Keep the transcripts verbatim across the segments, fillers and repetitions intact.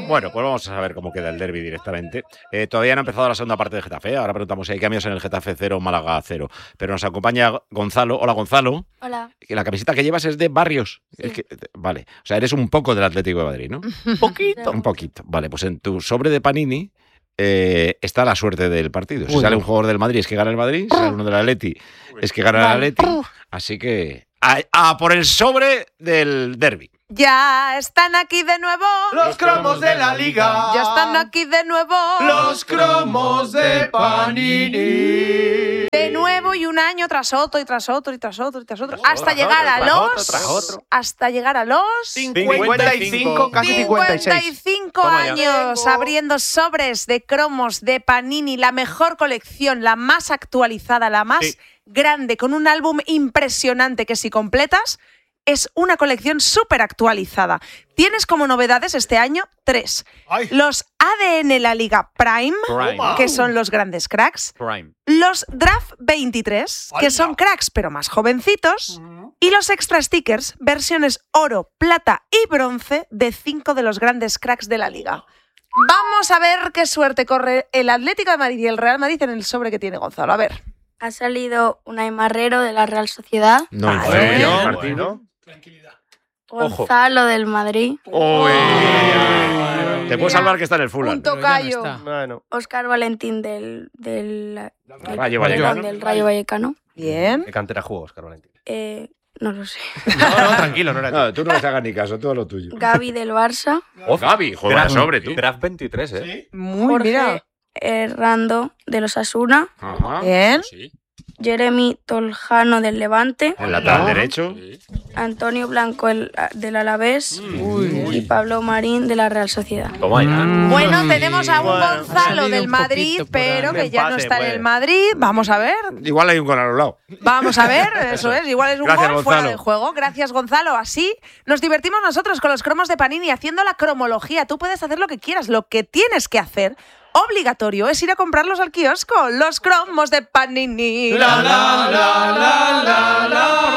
Bueno, pues vamos a saber cómo queda el derbi directamente. Eh, todavía no ha empezado la segunda parte del Getafe. Ahora preguntamos si hay cambios en el Getafe cero, Málaga cero. Pero nos acompaña Gonzalo. Hola, Gonzalo. Hola. La camiseta que llevas es de Barrios. Sí. Es que, vale. O sea, eres un poco del Atlético de Madrid, ¿no? Un poquito. Un poquito. Vale, pues en tu sobre de Panini eh, está la suerte del partido. Si Uy, sale no. un jugador del Madrid es que gana el Madrid. Si sale uno del Atleti es que gana el Vale. Atleti. Así que a, a por el sobre del derbi. Ya están aquí de nuevo. Los cromos de la liga. Ya están aquí de nuevo. Los cromos de Panini. De nuevo y un año tras otro y tras otro y tras otro y tras otro. Tras Hasta otro, llegar a tras los. otro, tras otro. Hasta llegar a los. cincuenta y cinco, casi cincuenta y seis. cincuenta y cinco Toma ya. años abriendo sobres de cromos de Panini, la mejor colección, la más actualizada, la más Sí. grande, con un álbum impresionante que si completas es una colección súper actualizada. Tienes como novedades este año tres. Ay. Los A D N La Liga Prime, Prime. que son los grandes cracks. Prime. Los Draft veintitrés, que son cracks pero más jovencitos. Y los extra stickers, versiones oro, plata y bronce de cinco de los grandes cracks de la liga. Vamos a ver qué suerte corre el Atlético de Madrid y el Real Madrid en el sobre que tiene Gonzalo. A ver. Ha salido Unai Marrero de la Real Sociedad, No, Vale. bueno, Bueno, partido. Ojo. Gonzalo del Madrid, Uy. Te puedo salvar que está en el Fulham. Un tocayo. Bueno. Óscar Valentín del, del, Rayo perdón, Vallecano. del Rayo Vallecano. Bien. ¿Qué cantera jugó Óscar Valentín? Eh, no lo sé. No, no, tranquilo, no era No, tú no les hagas ni caso, todo lo tuyo. Gaby del Barça, Oh, Gaby, juega sobre tú. Draft veintitrés, ¿eh? Muy Jorge mira. Herrando de los Asuna, Ajá. Bien. Jeremy Toljano del Levante, El lateral derecho. Antonio Blanco el- del Alavés y Pablo Marín de la Real Sociedad. Toma ya. Bueno, tenemos a un Bueno, Gonzalo ha salido del un Madrid, poquito por ahí. pero que ya no Empate, está en puede. el Madrid. Vamos a ver. Igual hay un gol a los lados. Vamos a ver, eso es, igual es un Gracias, gol fuera Gonzalo. de juego. Gracias, Gonzalo. Así nos divertimos nosotros con los cromos de Panini haciendo la cromología. Tú puedes hacer lo que quieras, lo que tienes que hacer, obligatorio, es ir a comprarlos al kiosco. Los cromos de Panini. La, la, la, la, la,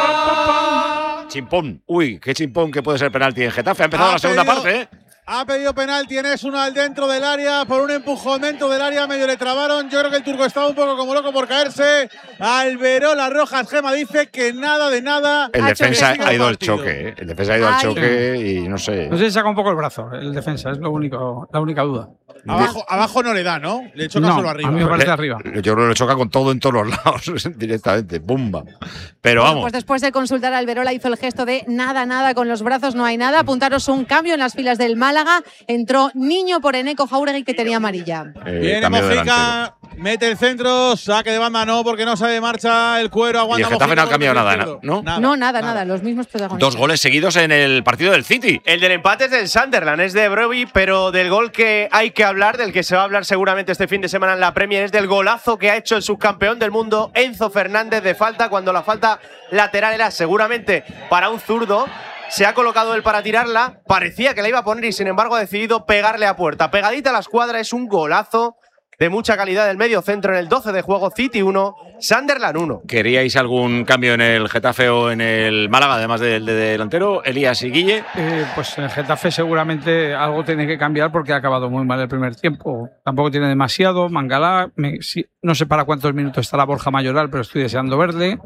la. Chimpón. Uy, qué chimpón que puede ser penalti en Getafe. Ha empezado Ha la segunda pedido- parte, ¿eh? Ha pedido penalti en uno al dentro del área por un empujón dentro del área, medio le trabaron. Yo creo que el turco estaba un poco como loco por caerse. Alberola Rojas Gema dice que nada de nada. El Ha hecho defensa que ha ido al partido. choque, ¿eh? El defensa ha ido al Ay. choque y no sé. No sé si saca un poco el brazo, el defensa, es lo único, la única duda. Abajo, abajo no le da, ¿no? Le choca No, solo a arriba. mí me parece Le- arriba. Yo creo que lo choca con todo en todos los lados directamente. ¡Bumba! Pero Bueno, vamos. pues después de consultar a Alberola hizo el gesto de nada, nada, con los brazos no hay nada. Apuntaros un cambio en las filas del Málaga. Entró Niño por Eneco Jauregui, que tenía amarilla. eh, Viene cambio de delantero. Mojica, mete el centro, saque de banda no, porque no sale de marcha el cuero, Y aguanta el Getafe no ha Mojica, cambiado con el nada, izquierdo. ¿no? No, nada, nada, los mismos protagonistas. Dos goles seguidos en el partido del City. El del empate es del Sunderland, es de Broby, pero del gol que hay que hablar, del que se va a hablar seguramente este fin de semana en la Premier, es del golazo que ha hecho el subcampeón del mundo, Enzo Fernández, de falta, cuando la falta lateral era seguramente para un zurdo. Se ha colocado él para tirarla, parecía que la iba a poner y sin embargo ha decidido pegarle a puerta. Pegadita a la escuadra, es un golazo de mucha calidad del medio centro en el doce de juego. City uno, Sunderland uno. ¿Queríais algún cambio en el Getafe o en el Málaga, además del de delantero? Elías y Guille. Eh, pues en el Getafe seguramente algo tiene que cambiar porque ha acabado muy mal el primer tiempo. Tampoco tiene demasiado. Mangalá, me- sí, no sé para cuántos minutos estará Borja Mayoral, pero estoy deseando verle.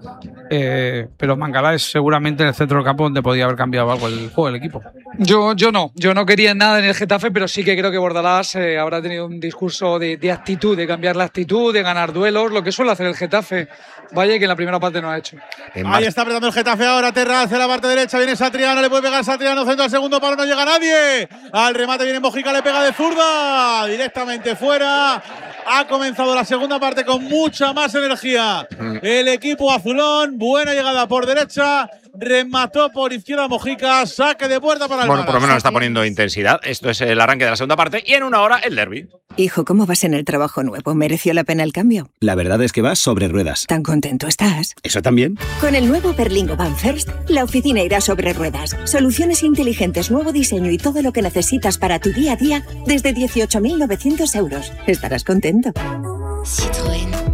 Eh, pero Mangalá es seguramente en el centro del campo donde podía haber cambiado algo el juego del equipo. Yo, yo no, yo no quería nada en el Getafe, pero sí que creo que Bordalás eh, habrá tenido un discurso de, de actitud, de cambiar la actitud, de ganar duelos, lo que suele hacer el Getafe. Vaya que en la primera parte no ha hecho. En Ahí Mar- está apretando el Getafe ahora, Terraz en la parte derecha, viene Satriano, le puede pegar Satriano, centro al segundo palo, no llega nadie. Al remate viene Mojica, le pega de zurda, directamente fuera. Ha comenzado la segunda parte con mucha más energía. El equipo azulón, buena llegada por derecha, remató por izquierda Mojica, saque de puerta para el Bueno, por lo Málaga. menos está poniendo intensidad. Esto es el arranque de la segunda parte y en una hora el derbi. Hijo, ¿cómo vas en el trabajo nuevo? ¿Mereció la pena el cambio? La verdad es que vas sobre ruedas. ¿Tan contento estás? ¿Eso también? Con el nuevo Berlingo Van First, la oficina irá sobre ruedas. Soluciones inteligentes, nuevo diseño y todo lo que necesitas para tu día a día desde dieciocho mil novecientos euros. Estarás contento. Citroën. Con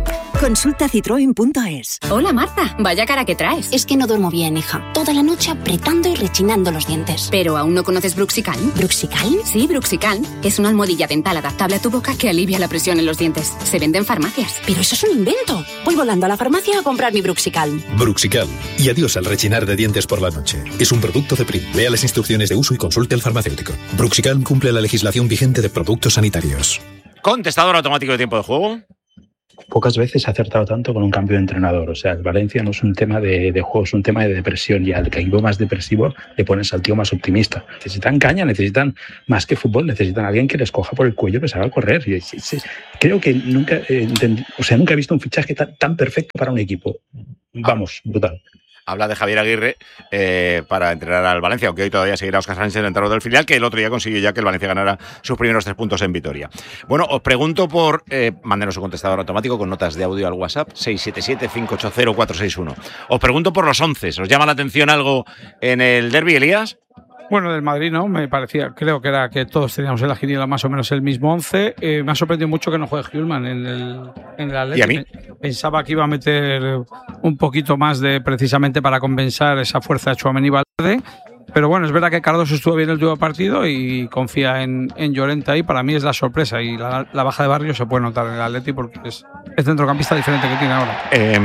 Consulta citroen punto es. Hola Marta, vaya cara que traes. Es que no duermo bien, hija. Toda la noche apretando y rechinando los dientes. ¿Pero aún no conoces Bruxicalm? ¿Bruxicalm? Sí, Bruxicalm. Es una almohadilla dental adaptable a tu boca que alivia la presión en los dientes. Se vende en farmacias. Pero eso es un invento. Voy volando a la farmacia a comprar mi Bruxicalm. Bruxicalm. Y adiós al rechinar de dientes por la noche. Es un producto de Prim. Lea las instrucciones de uso y consulte al farmacéutico. Bruxicalm cumple la legislación vigente de productos sanitarios. Contestador automático de tiempo de juego. Pocas veces ha acertado tanto con un cambio de entrenador. O sea, el Valencia no es un tema de, de juego, es un tema de depresión. Y al equipo más depresivo le pones al tío más optimista. Necesitan caña, necesitan más que fútbol, necesitan a alguien que les coja por el cuello, que se haga correr. Y, y, y, creo que nunca, eh, o sea, nunca he visto un fichaje tan, tan perfecto para un equipo. Vamos, brutal. Habla de Javier Aguirre eh, para entrenar al Valencia, aunque hoy todavía seguirá Óscar Sánchez, el entrenador del filial, que el otro día consiguió ya que el Valencia ganara sus primeros tres puntos en Vitoria. Bueno, os pregunto por... Eh, mándenos un contestador automático con notas de audio al WhatsApp seis siete siete, cinco ocho cero, cuatro seis uno. Os pregunto por los once. ¿Os llama la atención algo en el derbi, Elías? Bueno, del Madrid no, me parecía, creo que era que todos teníamos en la quiniela más o menos el mismo once. Eh, me ha sorprendido mucho que no juegue Hjulman en el, en el Atlético. ¿Y a mí? Pensaba que iba a meter un poquito más de precisamente para compensar esa fuerza de Tchouaméni y Valverde. Pero bueno, es verdad que Cardoso estuvo bien el último partido y confía en, en Llorente ahí. Para mí es la sorpresa y la, la baja de Barrio se puede notar en el Atlético porque es el centrocampista diferente que tiene ahora. Eh,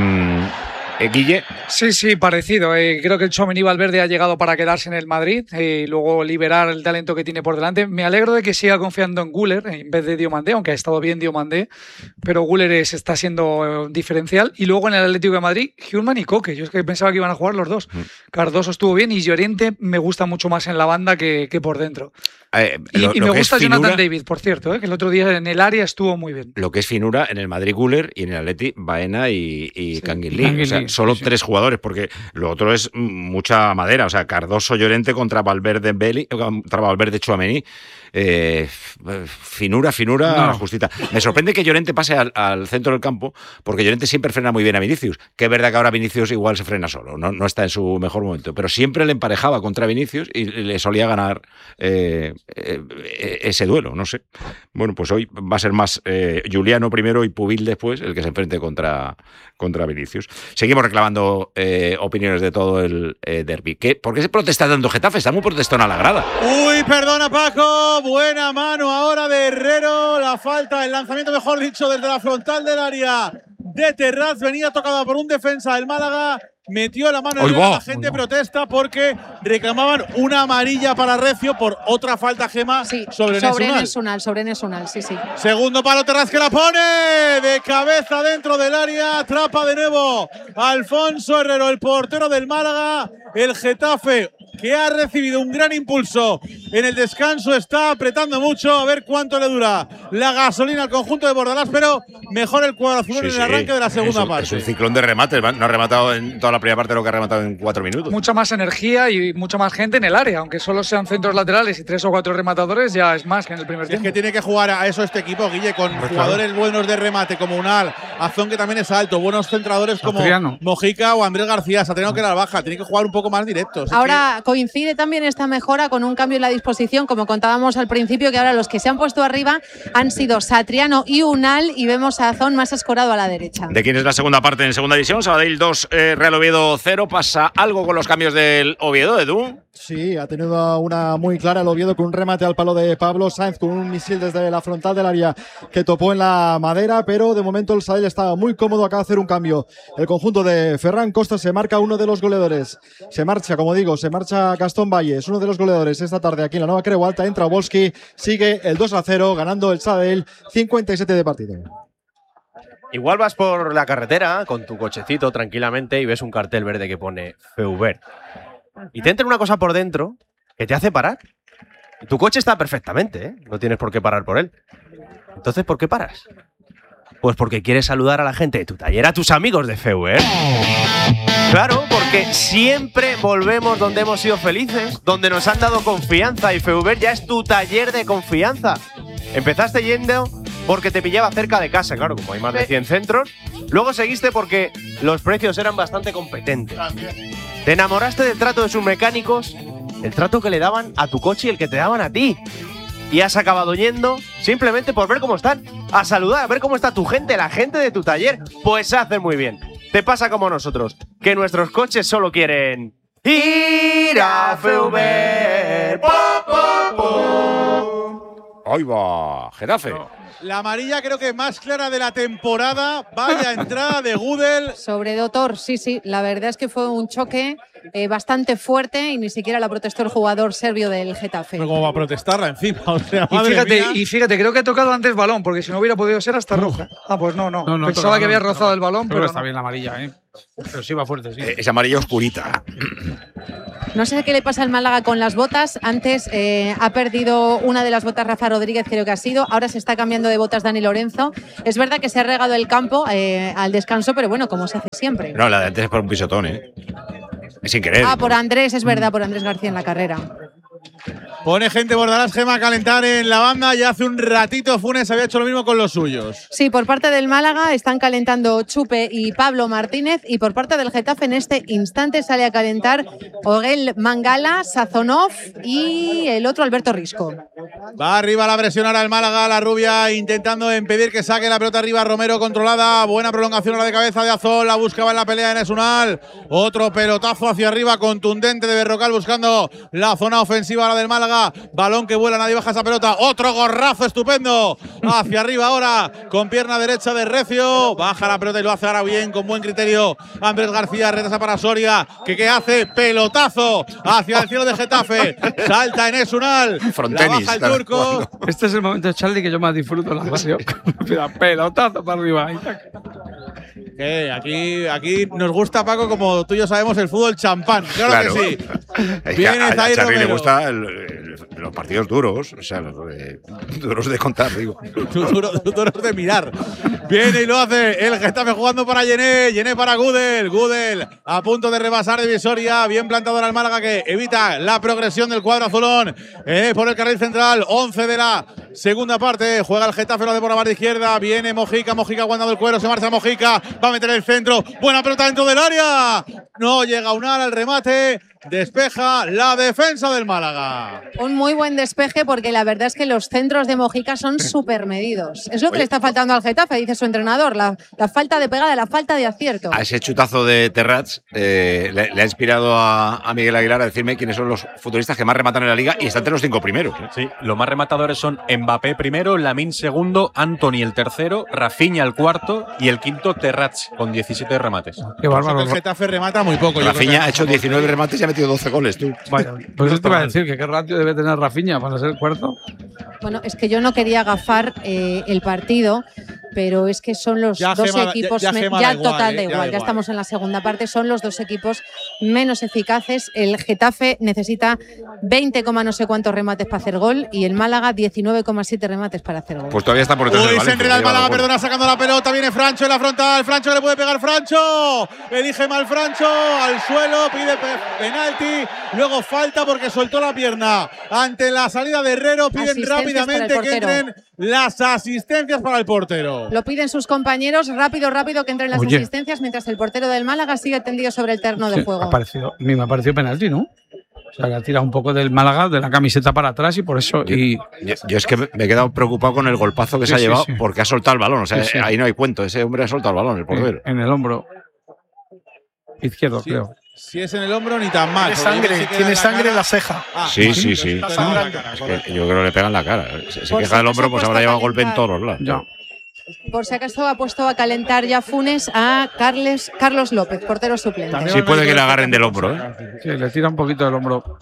Eh, Guille. Sí, sí, parecido. Eh, creo que el Tchouaméni Valverde ha llegado para quedarse en el Madrid eh, y luego liberar el talento que tiene por delante. Me alegro de que siga confiando en Güler en vez de Diomandé, aunque ha estado bien Diomandé, pero Güler es, está siendo eh, diferencial. Y luego en el Atlético de Madrid, Hjulman y Koke. Yo es que pensaba que iban a jugar los dos. Mm. Cardoso estuvo bien y Llorente me gusta mucho más en la banda que, que por dentro. Eh, y, lo, y lo me gusta finura, Jonathan David, por cierto, eh, que el otro día en el área estuvo muy bien. Lo que es finura en el Madrid Güler y en el Atleti Baena y, y sí, Canguilí. O sea, solo sí, tres sí. jugadores, porque lo otro es mucha madera. O sea, Cardoso, Llorente contra Valverde, Beli, contra Valverde, Tchouaméni. Eh, finura, finura, no. justita. Me sorprende que Llorente pase al, al centro del campo, porque Llorente siempre frena muy bien a Vinicius. Que es verdad que ahora Vinicius igual se frena solo, no, no está en su mejor momento, pero siempre le emparejaba contra Vinicius y le solía ganar eh, eh, ese duelo, no sé. Bueno, pues hoy va a ser más eh, Juliano primero y Pubil después el que se enfrente contra, contra Vinicius. Seguimos reclamando eh, opiniones de todo el eh, derbi. ¿Qué? ¿Por qué se protesta tanto Getafe? Está muy protestón a la grada. Uy, perdona Paco. Buena mano ahora de Herrero. La falta, el lanzamiento, mejor dicho, desde la frontal del área de Terraz. Venía tocada por un defensa del Málaga. Metió la mano en el la gente protesta porque reclamaban una amarilla para Recio por otra falta, Gema, sí, sobre, sobre Nesunal. Nesunal. Sobre Nesunal, sí, sí. Segundo palo, Terraz que la pone de cabeza dentro del área. Atrapa de nuevo Alfonso Herrero, el portero del Málaga. El Getafe, que ha recibido un gran impulso en el descanso, está apretando mucho. A ver cuánto le dura la gasolina al conjunto de Bordalás, pero mejor el cuadro azul sí, en el sí. arranque de la segunda es un, parte. Es un ciclón de remates, no ha rematado en toda la primera parte lo que ha rematado en cuatro minutos. Mucha más energía y mucha más gente en el área, aunque solo sean centros laterales y tres o cuatro rematadores, ya es más que en el primer tiempo. Es que tiene que jugar a eso este equipo, Guille, con pues jugadores claro. buenos de remate como Unal, Azón, que también es alto, buenos centradores como Satriano. Mojica o Andrés García. Satriano, que era baja, tiene que jugar un poco más directos. Ahora coincide también esta mejora con un cambio en la disposición, como contábamos al principio, que ahora los que se han puesto arriba han sido Satriano y Unal, y vemos a Azón más escorado a la derecha. ¿De quién es la segunda parte en segunda división? Sabadell dos, eh, Real Oviedo cero. ¿Pasa algo con los cambios del Oviedo, Edu? Sí, ha tenido una muy clara el Oviedo con un remate al palo de Pablo Sáenz con un misil desde la frontal del área que topó en la madera, pero de momento el Sabadell estaba muy cómodo. Acaba de hacer un cambio. El conjunto de Ferran Costa, se marca uno de los goleadores. Se marcha, como digo, se marcha Gastón Valles, uno de los goleadores esta tarde aquí en la Nueva Creu Alta. Entra Volsky, sigue el dos a cero, ganando el Sabadell, cincuenta y siete de partido. Igual vas por la carretera con tu cochecito tranquilamente y ves un cartel verde que pone Feubert. Y te entra una cosa por dentro que te hace parar. Tu coche está perfectamente, ¿eh? No tienes por qué parar por él. Entonces, ¿por qué paras? Pues porque quieres saludar a la gente de tu taller, a tus amigos de Feubert. Claro, porque siempre volvemos donde hemos sido felices, donde nos han dado confianza, y Feubert ya es tu taller de confianza. Empezaste yendo porque te pillaba cerca de casa, claro, como hay más de cien centros. Luego seguiste porque los precios eran bastante competentes. Te enamoraste del trato de sus mecánicos, el trato que le daban a tu coche y el que te daban a ti. y has acabado yendo simplemente por ver cómo están, a saludar, a ver cómo está tu gente, la gente de tu taller. Pues haces muy bien. Te pasa como nosotros, que nuestros coches solo quieren ir a Feuber. Ahí va, Getafe. La amarilla creo que más clara de la temporada. Vaya entrada de Gudel. Sobre Dotor, sí, sí. La verdad es que fue un choque eh, bastante fuerte y ni siquiera la protestó el jugador serbio del Getafe. ¿Cómo va a protestarla encima? O sea, y, madre fíjate, mía. y fíjate, creo que ha tocado antes balón, porque si no hubiera podido ser hasta roja. Ah, pues no, no. No, no Pensaba toca, que había no, rozado no, el balón, pero pero está no. bien la amarilla, ¿eh? Pero sí va fuerte, sí. Es amarilla oscurita. No sé qué le pasa al Málaga con las botas. Antes eh, ha perdido una de las botas Rafa Rodríguez, creo que ha sido. Ahora se está cambiando de botas Dani Lorenzo. Es verdad que se ha regado el campo eh, al descanso, pero bueno, como se hace siempre. No, la de antes es por un pisotón, ¿eh? Es sin querer. Ah, por Andrés, es verdad, por Andrés García en la carrera. Pone gente Bordalás Gema a calentar en la banda. Ya hace un ratito Funes había hecho lo mismo con los suyos. Sí, por parte del Málaga están calentando Chupe y Pablo Martínez, y por parte del Getafe en este instante sale a calentar Ogel Mangala, Sazonov y el otro Alberto Risco. Va arriba la presión ahora el Málaga, la rubia intentando impedir que saque la pelota arriba. Romero controlada, buena prolongación ahora de cabeza de Azol, la buscaba en la pelea en Esunal. Otro pelotazo hacia arriba contundente de Berrocal buscando la zona ofensiva ahora del Málaga. Balón que vuela, nadie baja esa pelota. Otro gorrazo estupendo hacia arriba ahora con pierna derecha de Recio. Baja la pelota y lo hace ahora bien, con buen criterio. Andrés García retrasa para Soria, que ¿qué hace? Pelotazo hacia el cielo de Getafe. Salta en Esunal. Frontenis. La baja el turco. Este es el momento, Charlie, que yo más disfruto en la radio. Mira, pelotazo para arriba. Que aquí, aquí nos gusta, Paco, como tú y yo sabemos, el fútbol champán. Claro, Claro. que sí. Es que Viene a, a Zaire Xavi le Romero. gusta el- el- los partidos duros, o sea, los de- duros de contar, digo. Duros duros de mirar. Viene y lo hace el Getafe jugando para Yené. Yené para Gudel. Gudel a punto de rebasar divisoria. Bien plantador al Málaga, que evita la progresión del cuadro azulón. Eh, por el carril central. once de la segunda parte. Juega el Getafe, lo de por la banda izquierda. Viene Mojica. Mojica aguantando el cuero. Se marcha Mojica. Va a meter el centro. Buena pelota dentro del área. No llega Unal al remate. Despeja la defensa del Málaga. Un muy buen despeje, porque la verdad es que los centros de Mojica son súper medidos. Es lo que le está faltando al Getafe, dice su entrenador. La, la falta de pegada, la falta de acierto. A ese chutazo de Terrats eh, le, le ha inspirado a, a Miguel Aguilar a decirme quiénes son los futbolistas que más rematan en la liga y está entre los cinco primeros. ¿eh? Sí, los más rematadores son Mbappé primero, Lamine segundo, Anthony el tercero, Rafinha el cuarto y el quinto Terrats con diecisiete remates. Qué bárbaro. El Getafe remata muy poco. yo creo que- Rafinha ha hecho diecinueve remates y ha metido doce goles, tú. Vaya, pues esto te iba a decir que qué ratio debe tener Rafinha para ser el cuarto. Bueno, es que yo no quería agafar eh, el partido, pero es que son los Ya dos Gema- equipos… ya- ya me- Gema ya da igual, total eh, da ya da igual, ya igual. estamos en la segunda parte, son los dos equipos menos eficaces. El Getafe necesita veinte, no sé cuántos remates para hacer gol y el Málaga diecinueve coma siete remates para hacer gol. Pues todavía está por detrás del Uy, se Valencia, enreda el lleva Málaga, dos goles. perdona, sacando la pelota. Viene Francho en la frontal. Francho que le puede pegar. Francho. Elige mal Francho. Al suelo. Pide pe- penalti. Luego falta porque soltó la pierna. Ante la salida de Herrero. Piden Asistencias rápidamente para el que portero. entren las asistencias para el portero. Lo piden sus compañeros, rápido, rápido que entren las Oye. asistencias, mientras el portero del Málaga sigue tendido sobre el terno de Sí, juego. ha parecido, a mí me ha parecido penalti, ¿no? O sea, que ha tirado un poco del Málaga, de la camiseta para atrás y por eso… Y, Yo, yo es que me me he quedado preocupado con el golpazo que Sí, se ha sí, llevado sí. porque ha soltado el balón. O sea, Sí, sí. ahí no hay cuento. Ese hombre ha soltado el balón, el portero. en el hombro izquierdo, Sí. creo. Si es en el hombro, ni tan mal. Tiene porque yo sangre, pensé que era tiene en sangre en cara. la ceja. Ah, Sí, sí, sí. está Sí. sangrando. Es que yo creo que le pegan la cara. Se, se Por queja si del acaso hombro, ha pues puesto habrá a llevado golpe en calentar. todos los lados. Ya. Por si acaso ha puesto a calentar ya Funes a Carles, Carlos López, portero suplente. También Sí, va puede el que le médico agarren de del esta hombro, ¿eh? cosa. Sí, le tira un poquito del hombro.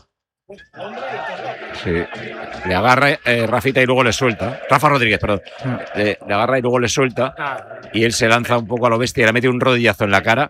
Sí. Le agarra eh, Rafita y luego le suelta. Rafa Rodríguez, perdón. Le, le agarra y luego le suelta. Y él se lanza un poco a lo bestia y le mete un rodillazo en la cara.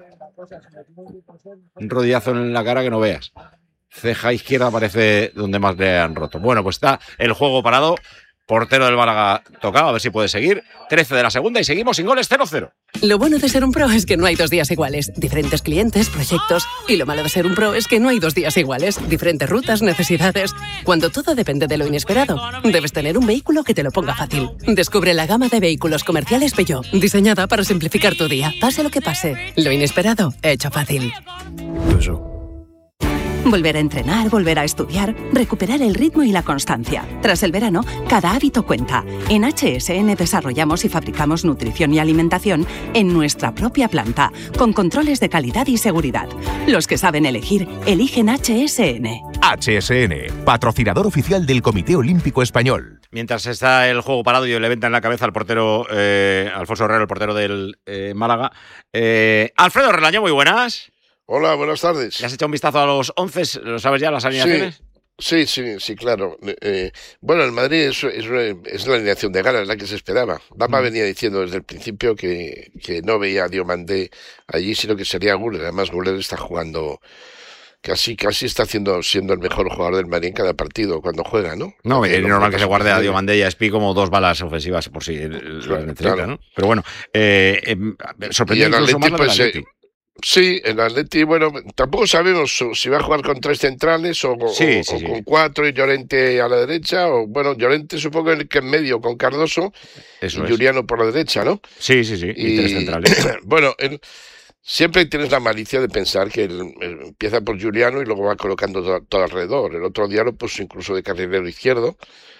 Un rodillazo en la cara que no veas. Ceja izquierda parece donde más le han roto. Bueno, pues está el juego parado. Portero del Málaga tocado, a ver si puede seguir. trece de la segunda y seguimos sin goles cero cero. Lo bueno de ser un pro es que no hay dos días iguales. Diferentes clientes, proyectos. Y lo malo de ser un pro es que no hay dos días iguales. Diferentes rutas, necesidades. Cuando todo depende de lo inesperado, debes tener un vehículo que te lo ponga fácil. Descubre la gama de vehículos comerciales Peugeot, diseñada para simplificar tu día. Pase lo que pase, lo inesperado, hecho fácil. Volver a entrenar, volver a estudiar, recuperar el ritmo y la constancia. Tras el verano, cada hábito cuenta. En H S N desarrollamos y fabricamos nutrición y alimentación en nuestra propia planta, con controles de calidad y seguridad. Los que saben elegir, eligen H S N. H S N, patrocinador oficial del Comité Olímpico Español. Mientras está el juego parado y le levanta en la cabeza al portero eh, Alfonso Herrero, el portero del eh, Málaga. Eh, Alfredo Relaño, muy buenas. Hola, buenas tardes. ¿Le has echado un vistazo a los once? ¿Lo sabes ya, las alineaciones? Sí, sí, sí, claro. Eh, bueno, el Madrid es, es, es la alineación de gala, es la que se esperaba. Dama mm. venía diciendo desde el principio que, que no veía a Diomandé allí, sino que sería Güler. Además, Güler está jugando... Casi, casi está haciendo, siendo el mejor jugador del Madrid en cada partido cuando juega, ¿no? No, es normal que se guarde a Diomandé y a Espi como dos balas ofensivas por si lo necesita, claro. ¿no? Pero bueno, eh, eh, sorprendió incluso más pues, el Atleti. Sí, el Atleti, bueno, tampoco sabemos si va a jugar con tres centrales o, sí, o, sí, o sí. con cuatro y Llorente a la derecha, o bueno, Llorente supongo que en medio con Cardoso Eso y es. Juliano por la derecha, ¿no? Sí, sí, sí, y, y tres centrales. Bueno, el, siempre tienes la malicia de pensar que el, el, empieza por Juliano y luego va colocando todo, todo alrededor. El otro día lo puso incluso de carrilero izquierdo,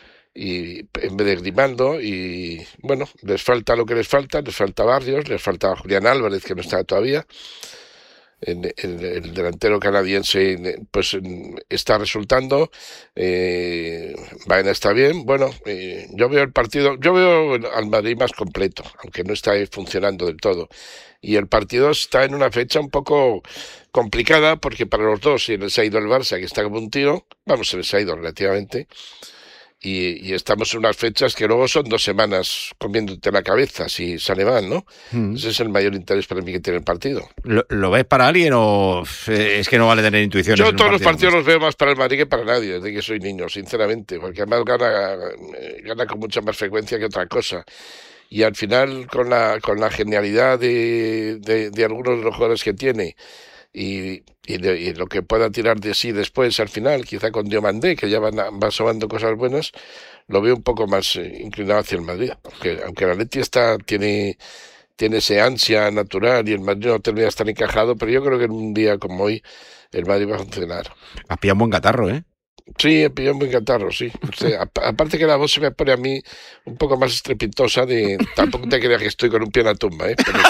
y en vez de Grimaldo, y bueno, les falta lo que les falta, les falta Barrios, les falta Julián Álvarez, que no está todavía. En, en, el delantero canadiense pues está resultando, eh, Baena está bien. Bueno, eh, yo veo el partido, yo veo al Madrid más completo, aunque no está funcionando del todo. Y el partido está en una fecha un poco complicada, porque para los dos, si les ha ido el Barça, que está como un tiro, vamos, se les ha ido relativamente. Y, y estamos en unas fechas que luego son dos semanas comiéndote la cabeza si sale mal, ¿no? Mm. Ese es el mayor interés para mí que tiene el partido. ¿Lo, lo ves para alguien o es que no vale tener intuiciones? Yo en todos un los partido partidos los veo más para el Madrid que para nadie, desde que soy niño, sinceramente, porque además gana, gana con mucha más frecuencia que otra cosa. Y al final, con la, con la genialidad de, de, de algunos de los jugadores que tiene, y, y, de, y lo que pueda tirar de sí después al final, quizá con Diomandé, que ya van, va asomando cosas buenas, lo veo un poco más eh, inclinado hacia el Madrid, aunque, aunque el Atleti está, tiene, tiene ese ansia natural y el Madrid no termina de estar encajado, pero yo creo que en un día como hoy el Madrid va a funcionar. Has pillado un buen catarro, ¿eh? Sí, he pillado un buen catarro, sí. O sea, aparte que la voz se me pone a mí un poco más estrepitosa, de tampoco te creas que estoy con un pie en la tumba, ¿eh? Pero,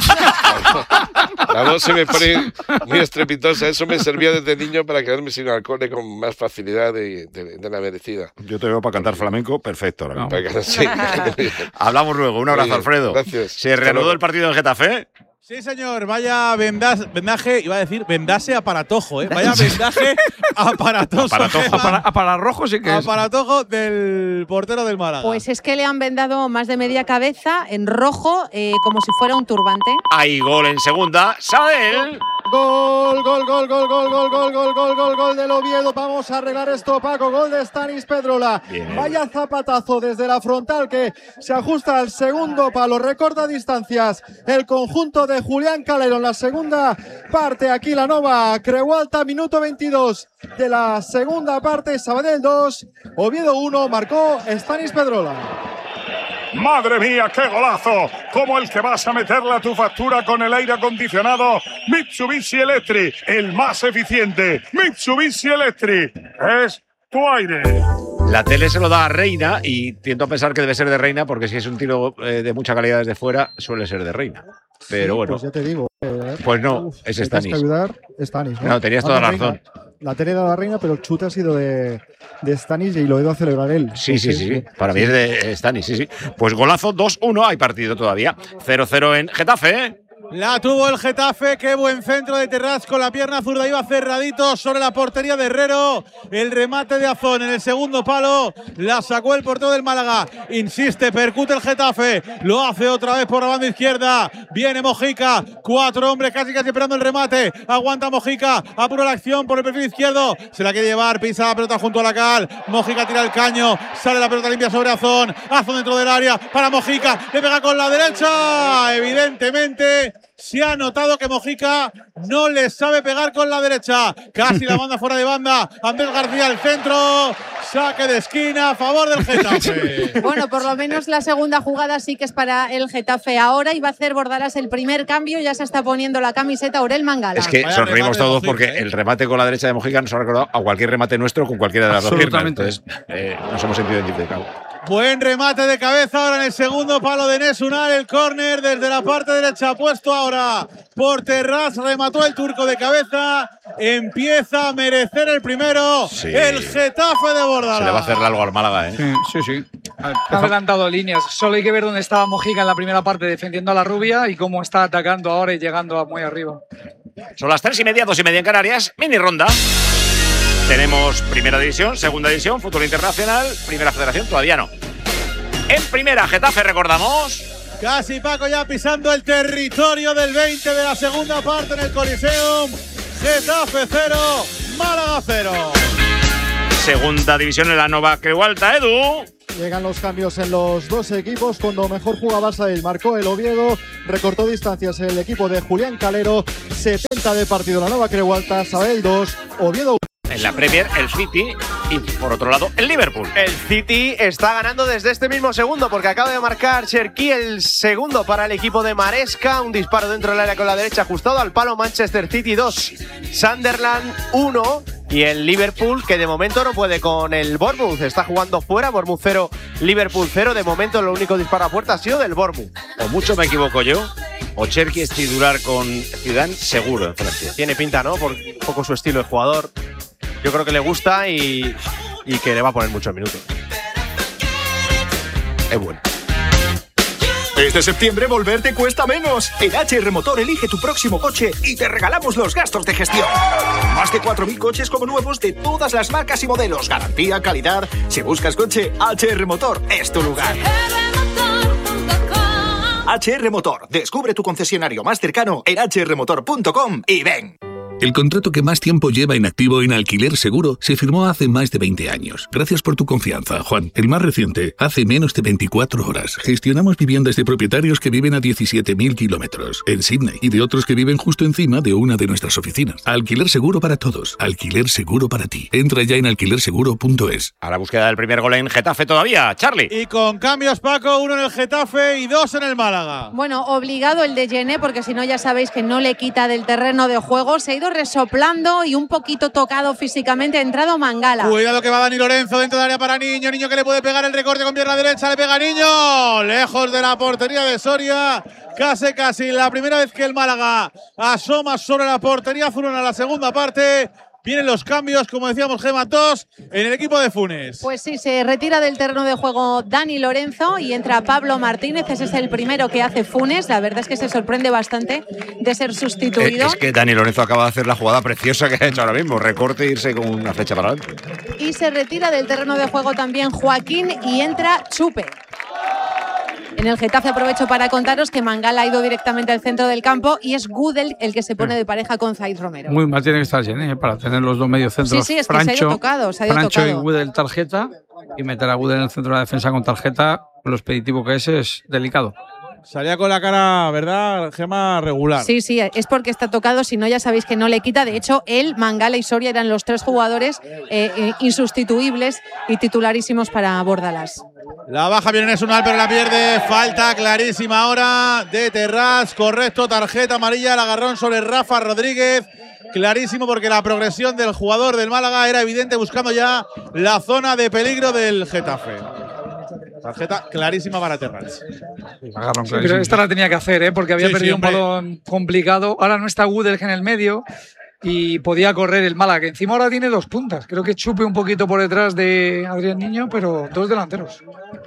la voz se me pone muy estrepitosa. Eso me servía desde niño para quedarme sin alcohol con más facilidad de, de, de la merecida. Yo te veo para cantar flamenco, perfecto. No. Para, sí. Hablamos luego. Un abrazo, Alfredo. Gracias. ¿Se reanudó el partido en Getafe? Sí, señor, vaya vendaje, vendaje, iba a decir vendaje aparatojo, ¿eh? Vaya vendaje aparatoso. Aparatojo. Apara, apararrojo sí que es. Aparatojo del portero del Málaga. Pues es que le han vendado más de media cabeza en rojo, eh, como si fuera un turbante. Hay gol en segunda, Sael. Gol, gol, gol, gol, gol, gol, gol, gol, gol, gol, gol del Oviedo. Vamos a arreglar esto, Paco. Gol de Stanis Pedrola. Bien. Vaya zapatazo desde la frontal que se ajusta al segundo palo. Recorta distancias el conjunto de Julián Calero en la segunda parte. Aquí la Nova Creualta, minuto veintidós de la segunda parte. Sabadell dos, Oviedo uno. Marcó Stanis Pedrola. ¡Madre mía, qué golazo! Como el que vas a meterle a tu factura con el aire acondicionado Mitsubishi Electric, el más eficiente. Mitsubishi Electric es tu aire. La tele se lo da a Reina y tiendo a pensar que debe ser de Reina, porque si es un tiro eh, de mucha calidad desde fuera, suele ser de Reina. Pero sí, bueno. Pues ya te digo. Eh, pues no, uf, es Stanis. Stanis. Que ayudar, Stanis, ¿no? No, tenías toda la razón. La tele da la Reina, pero el chute ha sido de, de Stanis y lo he ido a celebrar él. Sí, sí, sí, sí. Para mí es de Stanis, sí, sí. Pues golazo dos uno, hay partido todavía. cero cero en Getafe, ¿eh? La tuvo el Getafe, qué buen centro de Terraz con la pierna zurda, iba cerradito sobre la portería de Herrero. El remate de Azón en el segundo palo, la sacó el portero del Málaga. Insiste, percute el Getafe, lo hace otra vez por la banda izquierda. Viene Mojica, cuatro hombres casi casi esperando el remate. Aguanta Mojica, apura la acción por el perfil izquierdo. Se la quiere llevar, pisa la pelota junto a la cal. Mojica tira el caño, sale la pelota limpia sobre Azón. Azón dentro del área para Mojica, le pega con la derecha. Evidentemente Se ha notado que Mojica no le sabe pegar con la derecha. Casi la manda fuera de banda. Andrés García al centro. Saque de esquina a favor del Getafe. Bueno, por lo menos la segunda jugada sí que es para el Getafe ahora y va a hacer Bordalás el primer cambio. Ya se está poniendo la camiseta Aurel Mangala. Es que sonreímos todos porque ¿eh? el remate con la derecha de Mojica nos ha recordado a cualquier remate nuestro con cualquiera de las dos piernas. Entonces eh, nos hemos sentido identificados. Buen remate de cabeza ahora en el segundo palo de Enes Unal. El córner desde la parte derecha puesto ahora por Terrats. Remató el turco de cabeza. Empieza a merecer el primero. Sí. El Getafe de Bordalás. Se le va a hacer largo al Málaga, ¿eh? Sí, sí. sí. Ha adelantado líneas. Solo hay que ver dónde estaba Mojica en la primera parte defendiendo a la rubia y cómo está atacando ahora y llegando a muy arriba. Son las tres y media, dos y media en Canarias. Mini ronda. Tenemos Primera División, Segunda División, Fútbol Internacional, Primera Federación, todavía no. En Primera, Getafe, recordamos. Casi Paco ya pisando el territorio del veinte de la segunda parte en el Coliseum. Getafe cero, Málaga cero. Segunda División en la Nova Creu Alta, Edu. Llegan los cambios en los dos equipos. Cuando mejor jugaba Barça, marcó el Oviedo. Recortó distancias el equipo de Julián Calero. setenta de partido la Nova Creu Alta, Sabadell dos, Oviedo uno. En la Premier, el City y, por otro lado, el Liverpool. El City está ganando desde este mismo segundo porque acaba de marcar Cherki el segundo para el equipo de Maresca. Un disparo dentro del área con la derecha ajustado al palo. Manchester City dos, Sunderland uno. Y el Liverpool, que de momento no puede con el Bournemouth. Está jugando fuera, Bournemouth cero, Liverpool cero. De momento, lo único disparo a puerta ha sido del Bournemouth. O mucho me equivoco yo, o Cherki es titular con Zidane seguro en Francia. Tiene pinta, ¿no? Por un poco su estilo de jugador. Yo creo que le gusta y, y que le va a poner muchos minutos. Es bueno. Este septiembre volver te cuesta menos. En H R Motor elige tu próximo coche y te regalamos los gastos de gestión. Más de cuatro mil coches como nuevos de todas las marcas y modelos. Garantía, calidad. Si buscas coche, H R Motor es tu lugar. H R Motor. Descubre tu concesionario más cercano en h r motor punto com y ven. El contrato que más tiempo lleva inactivo en Alquiler Seguro se firmó hace más de veinte años. Gracias por tu confianza, Juan. El más reciente, hace menos de veinticuatro horas. Gestionamos viviendas de propietarios que viven a diecisiete mil kilómetros en Sydney y de otros que viven justo encima de una de nuestras oficinas. Alquiler Seguro para todos. Alquiler Seguro para ti. Entra ya en alquiler seguro punto es. A la búsqueda del primer gol en Getafe todavía. Charlie. Y con cambios, Paco, uno en el Getafe y dos en el Málaga. Bueno, obligado el de Gené, porque si no ya sabéis que no le quita del terreno de juego. Se ha ido resoplando y un poquito tocado físicamente. Ha entrado Mangala. Cuidado que va Dani Lorenzo dentro del área para Niño. Niño que le puede pegar el recorte con pierna derecha. Le pega Niño. Lejos de la portería de Soria. Casi, casi la primera vez que el Málaga asoma sobre la portería azul en la segunda parte. Vienen los cambios, como decíamos, Gema, dos en el equipo de Funes. Pues sí, se retira del terreno de juego Dani Lorenzo y entra Pablo Martínez. Ese es el primero que hace Funes. La verdad es que se sorprende bastante de ser sustituido. Es que Dani Lorenzo acaba de hacer la jugada preciosa que ha hecho ahora mismo. Recorte e irse con una flecha para adelante. Y se retira del terreno de juego también Joaquín y entra Chupe. En el Getafe aprovecho para contaros que Mangala ha ido directamente al centro del campo y es Gudel el que se pone de pareja con Zaid Romero. Muy mal tiene que estar Gené, ¿eh? Para tener los dos mediocentros. Sí, sí, es que Francho, se ha ido tocado. Se ha ido Francho tocado. y Gudel tarjeta y meter a Gudel en el centro de la defensa con tarjeta, lo expeditivo que es, es delicado. Salía con la cara, ¿verdad, Gema? Regular. Sí, sí, es porque está tocado, si no ya sabéis que no le quita. De hecho, él, Mangala y Soria eran los tres jugadores eh, eh, insustituibles y titularísimos para Bordalás. La baja viene en Unal, pero la pierde. Falta clarísima ahora de Terrats. Correcto, tarjeta amarilla, el agarrón sobre Rafa Rodríguez. Clarísimo porque la progresión del jugador del Málaga era evidente, buscando ya la zona de peligro del Getafe. Tarjeta clarísima para Terrats. Sí, pero esta la tenía que hacer, ¿eh? Porque había sí, perdido sí, un balón complicado. Ahora no está Gudel en el medio y podía correr el Málaga, que encima ahora tiene dos puntas. Creo que Chupe un poquito por detrás de Adrián Niño, pero dos delanteros.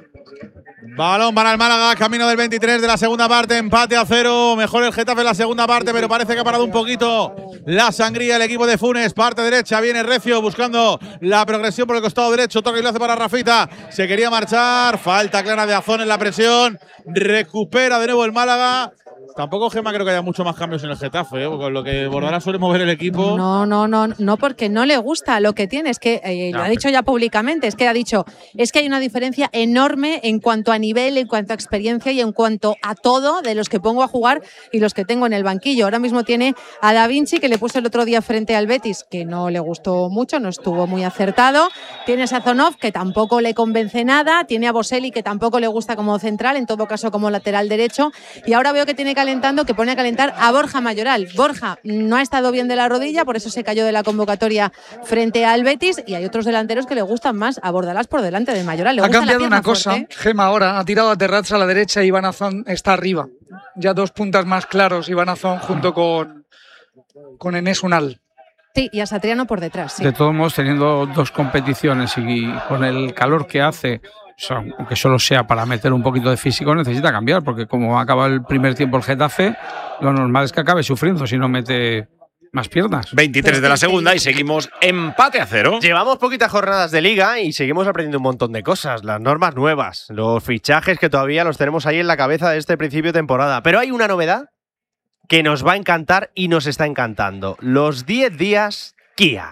Balón para el Málaga, camino del veintitrés de la segunda parte, empate a cero. Mejor el Getafe en la segunda parte, pero parece que ha parado un poquito la sangría el equipo de Funes. Parte derecha, viene Recio buscando la progresión por el costado derecho. Toca y lo hace para Rafita. Se quería marchar, falta clara de Azón en la presión. Recupera de nuevo el Málaga. Tampoco, Gemma, creo que haya mucho más cambios en el Getafe, ¿eh? Con lo que Bordalás suele mover el equipo. No, no, no, no, porque no le gusta. Lo que tiene es que, eh, lo ha dicho ya públicamente, es que ha dicho, es que hay una diferencia enorme en cuanto a nivel, en cuanto a experiencia y en cuanto a todo de los que pongo a jugar y los que tengo en el banquillo. Ahora mismo tiene a Da Vinci, que le puso el otro día frente al Betis, que no le gustó mucho, no estuvo muy acertado. Tiene a Sazonov, que tampoco le convence nada. Tiene a Boselli, que tampoco le gusta como central, en todo caso como lateral derecho. Y ahora veo que tiene calentando, que pone a calentar a Borja Mayoral. Borja no ha estado bien de la rodilla, por eso se cayó de la convocatoria frente al Betis, y hay otros delanteros que le gustan más a Bordalás por delante de Mayoral. Le ha gusta cambiado la una pierna cosa, fuerte. Gema ahora ha tirado a Terrats a la derecha y Iván Azón está arriba. Ya dos puntas más claros, Iván Azón junto con, con Enes Unal. Sí, y a Satriano por detrás. Sí. De todos modos, teniendo dos competiciones y con el calor que hace, aunque solo sea para meter un poquito de físico, necesita cambiar, porque como acaba el primer tiempo el Getafe, lo normal es que acabe sufriendo si no mete más piernas. veintitrés de la segunda y seguimos empate a cero. Llevamos poquitas jornadas de liga y seguimos aprendiendo un montón de cosas. Las normas nuevas, los fichajes que todavía los tenemos ahí en la cabeza de este principio de temporada. Pero hay una novedad que nos va a encantar y nos está encantando. Los diez días Kia.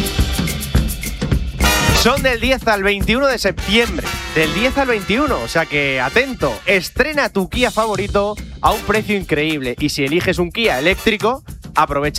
Son del diez al veintiuno de septiembre. Del diez al veintiuno, o sea que atento. Estrena tu Kia favorito a un precio increíble. Y si eliges un Kia eléctrico, aprovecha